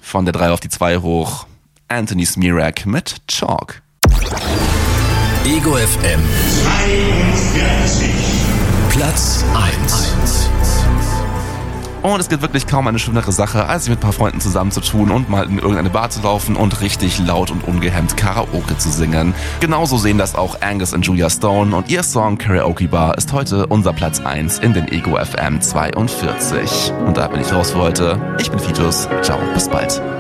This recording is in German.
von der 3 auf die 2 hoch. Anthony Smirak mit Chalk. Ego FM 42. Platz 1. Und es gibt wirklich kaum eine schönere Sache, als sich mit ein paar Freunden zusammen zu tun und mal in irgendeine Bar zu laufen und richtig laut und ungehemmt Karaoke zu singen. Genauso sehen das auch Angus und Julia Stone und ihr Song Karaoke Bar ist heute unser Platz 1 in den Ego FM 42. Und da bin ich raus für heute. Ich bin Fitus. Ciao, bis bald.